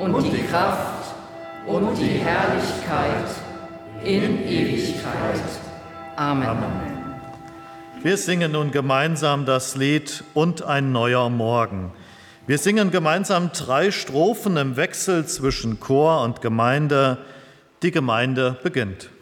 und die Kraft und die Herrlichkeit in Ewigkeit. Amen. Wir singen nun gemeinsam das Lied Und ein neuer Morgen. Wir singen gemeinsam 3 Strophen im Wechsel zwischen Chor und Gemeinde. Die Gemeinde beginnt.